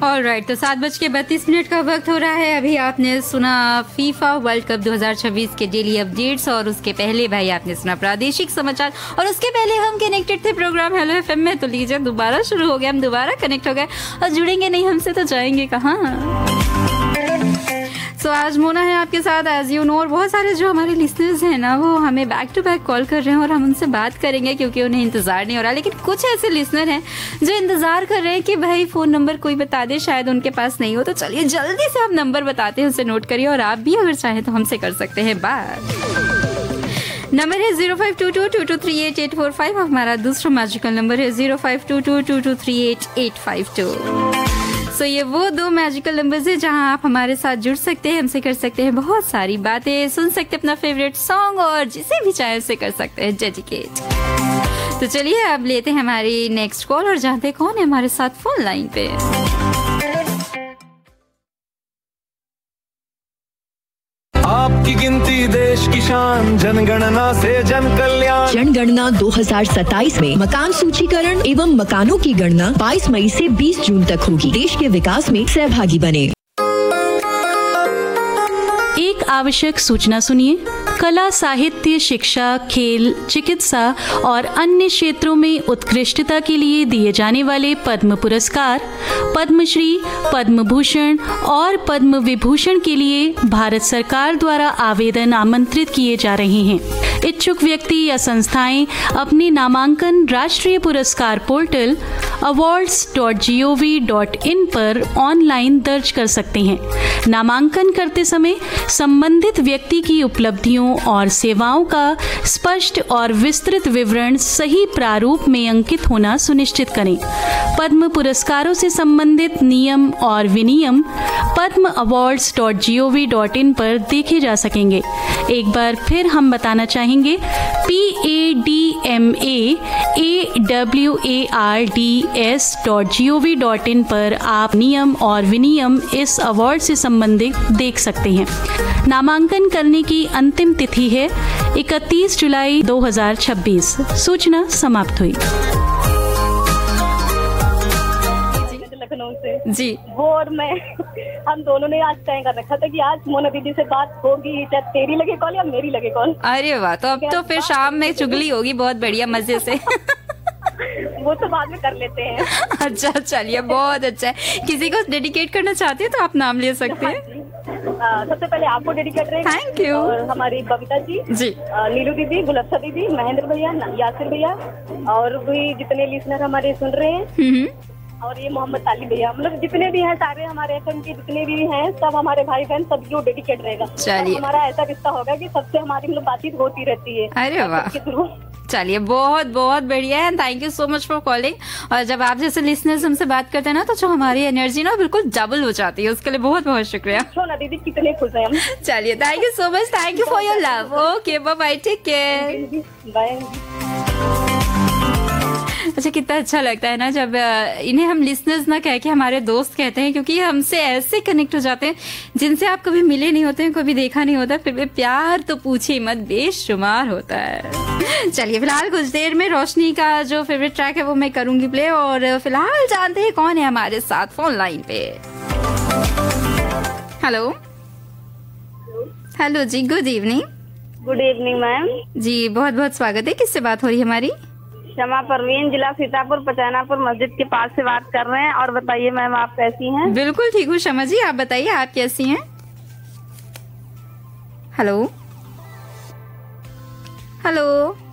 Alright, तो 7:32 का वक्त हो रहा है। अभी आपने सुना फीफा वर्ल्ड कप 2026 के डेली अपडेट्स और उसके पहले भाई आपने सुना प्रादेशिक समाचार और उसके पहले हम कनेक्टेड थे प्रोग्राम हेलो एफएम में। तो लीजिए दोबारा शुरू हो गया, हम दोबारा कनेक्ट हो गए और जुड़ेंगे नहीं हमसे तो जाएंगे कहाँ। तो आज मोना है आपके साथ एज यू नो, और बहुत सारे जो हमारे लिसनर्स हैं ना वो हमें बैक टू बैक कॉल कर रहे हैं और हम उनसे बात करेंगे क्योंकि उन्हें इंतज़ार नहीं हो रहा। लेकिन कुछ ऐसे लिसनर हैं जो इंतज़ार कर रहे हैं कि भाई फ़ोन नंबर कोई बता दे, शायद उनके पास नहीं हो। तो चलिए जल्दी से हम नंबर बताते हैं, उसे नोट करिए और आप भी अगर चाहें तो हमसे कर सकते हैं बात। नंबर है 0522223885। हमारा दूसरा मैजिकल नंबर है 0522223885। सो ये वो दो मैजिकल नंबर्स है जहां आप हमारे साथ जुड़ सकते हैं, हमसे कर सकते हैं बहुत सारी बातें, सुन सकते हैं अपना फेवरेट सॉन्ग और जिसे भी चाहे उसे कर सकते हैं डेडिकेट। तो चलिए अब लेते हैं हमारी नेक्स्ट कॉल और जानते हैं कौन है हमारे साथ फोन लाइन पे। आपकी गिनती देश की शान, जनगणना से जन कल्याण। जनगणना 2027 में मकान सूचीकरण एवं मकानों की गणना 22 मई से 20 जून तक होगी। देश के विकास में सहभागी बने। एक आवश्यक सूचना सुनिए। कला, साहित्य, शिक्षा, खेल, चिकित्सा और अन्य क्षेत्रों में उत्कृष्टता के लिए दिए जाने वाले पद्म पुरस्कार, पद्मश्री, पद्म भूषण और पद्म विभूषण के लिए भारत सरकार द्वारा आवेदन आमंत्रित किए जा रहे हैं। इच्छुक व्यक्ति या संस्थाएं अपने नामांकन राष्ट्रीय पुरस्कार पोर्टल awards.gov.in पर ऑनलाइन दर्ज कर सकते हैं। नामांकन करते समय संबंधित व्यक्ति की उपलब्धियों और सेवाओं का स्पष्ट और विस्तृत विवरण सही प्रारूप में अंकित होना सुनिश्चित करें। पद्म पुरस्कारों से संबंधित नियम और विनियम पद्म awards.gov.in पर देखे जा सकेंगे। एक बार फिर हम बताना चाहेंगे, padmaAwards.gov.in पर आप नियम और विनियम इस अवार्ड से संबंधित देख सकते हैं। नामांकन करने की अंतिम तिथि है 31 जुलाई 2026। सूचना समाप्त हुई। लखनऊ से जी, वो और मैं हम दोनों ने आज तय कर रखा था कि आज मोना दीदी से बात होगी, चाहे तेरी लगे कॉल या मेरी लगे कॉल। अरे वाह, तो अब तो फिर शाम में चुगली होगी बहुत बढ़िया मजे से। वो तो बाद में कर लेते हैं। अच्छा, चलिए बहुत अच्छा है। किसी को डेडिकेट करना चाहते हैं तो आप नाम ले सकते हैं। सबसे पहले आपको डेडिकेट रहेगा। Thank you. और हमारी बबीता जी, नीलू दीदी, गुलफ्ता दीदी, महेंद्र भैया, यासिर भैया और भी जितने लिसनर हमारे सुन रहे हैं, और ये मोहम्मद तालिब भैया, मतलब जितने भी हैं सारे हमारे एफएम के जितने भी हैं सब हमारे भाई बहन सबको डेडिकेट रहेगा। चलिए, हमारा ऐसा रिश्ता होगा कि सबसे हमारी मतलब बातचीत होती रहती है। अरे वाह, चलिए बहुत बहुत बढ़िया है। Thank you so much for calling. और जब आप जैसे लिसनर्स हमसे बात करते हैं ना तो जो हमारी एनर्जी ना बिल्कुल डबल हो जाती है, उसके लिए बहुत बहुत शुक्रिया। ना दीदी कितने खुश हैं हम। चलिए, thank you so much, thank you for your love. Okay, bye bye, take care, bye. अच्छा, कितना अच्छा लगता है ना जब इन्हें हम लिसनर्स ना कह के हमारे दोस्त कहते हैं, क्योंकि हमसे ऐसे कनेक्ट हो जाते हैं जिनसे आप कभी मिले नहीं होते हैं, कभी देखा नहीं होता, फिर भी प्यार तो पूछिए मत, बेशुमार होता है। चलिए, फिलहाल कुछ देर में रोशनी का जो फेवरेट ट्रैक है वो मैं करूंगी प्ले, और फिलहाल जानते हैं कौन है हमारे साथ फोन लाइन पे। हेलो हेलो जी, good evening. Good evening ma'am जी, बहुत बहुत स्वागत है। किससे बात हो रही है हमारी? शमा परवीन, जिला सीतापुर, पचानापुर मस्जिद के पास से बात कर रहे हैं। और बताइए मैम, आप कैसी हैं? बिल्कुल ठीक हूँ शमा जी, आप बताइए आप कैसी हैं? हेलो हेलो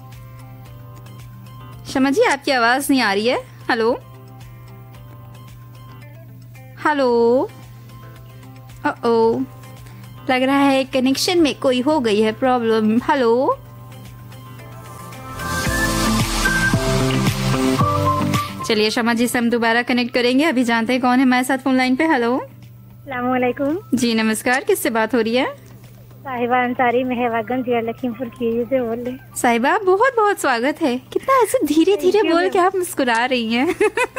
शमा जी, आपकी आवाज नहीं आ रही है। हेलो हेलो, ओ लग रहा है कनेक्शन में कोई हो गई है प्रॉब्लम। हेलो चलिए शमा जी से हम दोबारा कनेक्ट करेंगे। अभी जानते हैं कौन है हमारे साथ फोन लाइन पे। हेलो, अस्सलाम वालेकुम जी, नमस्कार। किससे बात हो रही है? साहिबा अंसारी, मेहवागंज जिला लखीमपुर खीरी से बोल रहे। साहिबा, बहुत बहुत स्वागत है। कितना ऐसे धीरे धीरे बोल के आप मुस्कुरा रही हैं।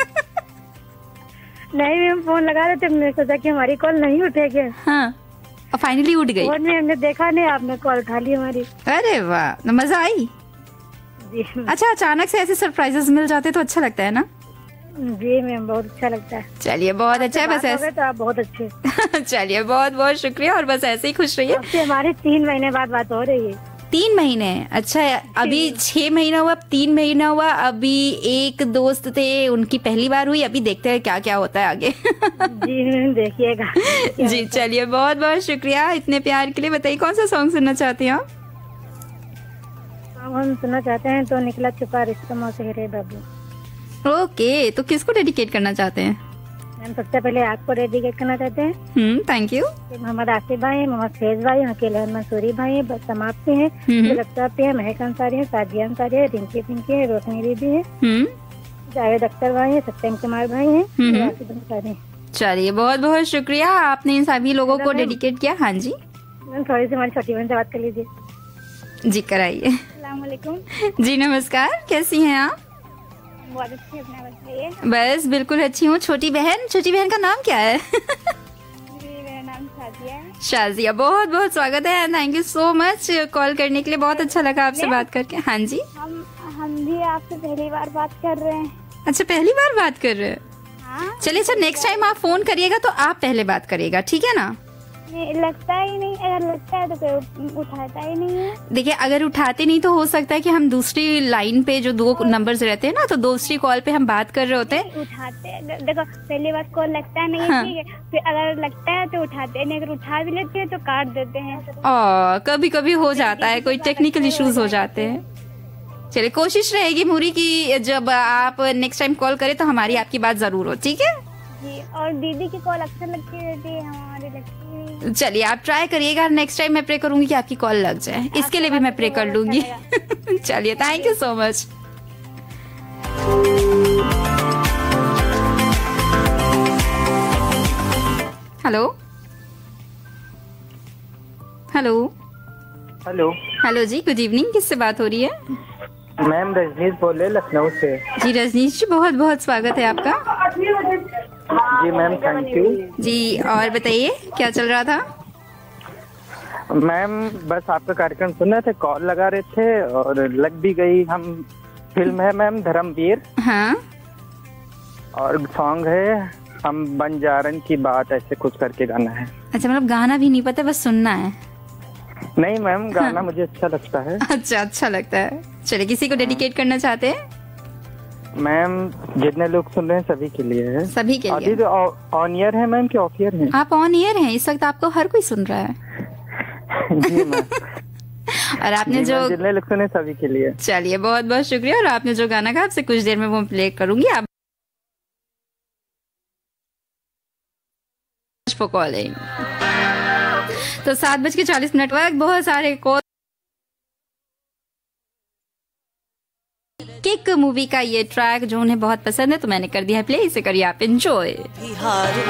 नहीं, हम फोन लगा रहे थे, हमने सोचा कि हमारी कॉल नहीं उठेगी। हाँ, और फाइनली उठ गई। फोन में हमने देखा नहीं, आपने कॉल उठा ली हमारी। अरे वाह, मजा आई। अच्छा, अचानक से ऐसे सरप्राइजेस मिल जाते तो अच्छा लगता है ना। जी मैम, बहुत अच्छा लगता है। चलिए बहुत अच्छा है, बस ऐसे तो आप बहुत अच्छे। चलिए बहुत बहुत शुक्रिया और बस ऐसे ही खुश रहिए। आपसे हमारे 3 महीने बाद बात हो रही है। 3 महीने? अच्छा, अभी 6 महीना हुआ, 3 महीना हुआ। अभी एक दोस्त थे, उनकी पहली बार हुई। अभी देखते हैं क्या क्या होता है आगे। जी देखिएगा। जी चलिए बहुत बहुत शुक्रिया इतने प्यार के लिए। बताइए कौन सा सॉन्ग सुनना चाहते हैं आप? हम सुनना चाहते हैं तो निकला छुपा रिश्ता मौसे रे बाबू। ओके, तो किसको डेडिकेट करना चाहते हैं? हम सबसे पहले आपको डेडिकेट करना चाहते हैं। Thank you. मोहम्मद आसिफ भाई है, मोहम्मद फैज भाई, अकेले मंसूरी भाई है, समाप्त है, गुलफ्ता पे है, महक अंसारी है, साजिया अंसारी है, रिंकी पिंकी है, रोशनी दीदी है, जावेद अख्तर भाई है, सत्यम कुमार भाई है। चलिए बहुत बहुत शुक्रिया, आपने इन सभी लोगों को डेडिकेट किया। हाँ जी थोड़ी सी हमारी छोटी बहन से बात कर लीजिए। जी कराइए। अस्सलाम वालेकुम। जी नमस्कार, कैसी हैं आप? बहुत अच्छी, अपना बताइए। बस बिल्कुल अच्छी हूँ। छोटी बहन का नाम क्या है? मेरा नाम शाजिया है। शाजिया, बहुत बहुत स्वागत है। Thank you so much call करने के लिए, बहुत अच्छा लगा आपसे बात करके। हाँ जी, हम भी आपसे पहली बार बात कर रहे हैं। अच्छा पहली बार बात कर रहे हैं? हाँ। चलिए सर, नेक्स्ट टाइम आप फोन करिएगा तो आप पहले बात करिएगा, ठीक है ना? लगता ही नहीं, अगर लगता है तो कोई उठाता ही नहीं है। देखिए अगर उठाते नहीं तो हो सकता है कि हम दूसरी लाइन पे जो 2 नंबर्स रहते हैं ना, तो दूसरी कॉल पे हम बात कर रहे होते हैं। उठाते हैं, देखो पहली बार कॉल लगता नहीं है। हाँ। ठीक है, फिर अगर लगता है तो उठाते नहीं, अगर उठा भी लेते हैं तो काट देते हैं। और कभी कभी हो जाता है, कोई टेक्निकल इश्यूज हो जाते हैं। चलिए कोशिश रहेगी मूरी की जब आप नेक्स्ट टाइम कॉल करें तो हमारी आपकी बात जरूर हो, ठीक है जी। और दीदी की कॉल अक्सर लगती रहती है, हमारी लगती है। चलिए आप ट्राई करिएगा, नेक्स्ट टाइम मैं प्रे करूंगी कि आपकी कॉल लग जाए, इसके लिए भी मैं प्रे कर लूंगी। चलिए thank you so much. Hello hello hello hello ji, good evening. किससे बात हो रही है? मैम रजनीश बोले लखनऊ से। जी रजनीश जी, बहुत बहुत स्वागत है आपका। जी मैम, थैंक यू जी। और बताइए क्या चल रहा था? मैम बस आपका कार्यक्रम सुन रहे थे, कॉल लगा रहे थे और लग भी गई। हम फिल्म है मैम धर्मवीर। हाँ। और सॉन्ग है हम बंजारन की बात, ऐसे कुछ करके गाना है। अच्छा, मतलब गाना भी नहीं पता, बस सुनना है? नहीं मैम, गाना मुझे अच्छा लगता है। अच्छा लगता है। चलिए, किसी को डेडिकेट करना चाहते हैं? मैम जितने लोग सुन रहे हैं सभी के लिए है। सभी के लिए। अभी तो ऑन ईयर है मैम कि ऑफ ईयर है? आप ऑन ईयर हैं इस वक्त, आपको हर कोई सुन रहा है। जी मैम। और आपने जो जितने लोग सुने सभी के लिए। चलिए बहुत बहुत शुक्रिया। और आपने जो गाना कहा आपसे कुछ देर में वो प्ले करूंगी। आप कॉलिंग तो 7:40 वक्त बहुत सारे कॉल। किक मूवी का ये ट्रैक जो उन्हें बहुत पसंद है तो मैंने कर दिया है प्ले, इसे करिए आप एंजॉय।